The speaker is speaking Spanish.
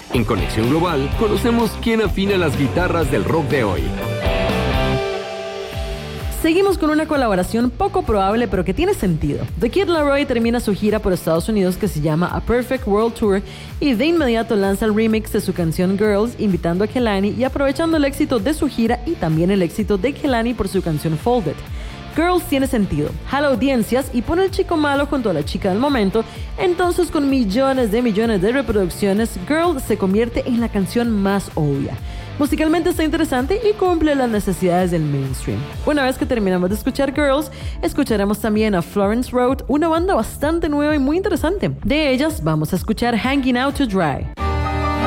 En Conexión Global, conocemos quién afina las guitarras del rock de hoy. Seguimos con una colaboración poco probable pero que tiene sentido. The Kid Laroi termina su gira por Estados Unidos que se llama A Perfect World Tour y de inmediato lanza el remix de su canción Girls invitando a Kehlani y aprovechando el éxito de su gira y también el éxito de Kehlani por su canción Folded. Girls tiene sentido, jala audiencias y pone al chico malo junto a la chica del momento, entonces con millones de reproducciones, Girl se convierte en la canción más obvia. Musicalmente está interesante y cumple las necesidades del mainstream. Una vez que terminamos de escuchar Girls, escucharemos también a Florence Road, una banda bastante nueva y muy interesante. De ellas vamos a escuchar Hanging Out to Dry.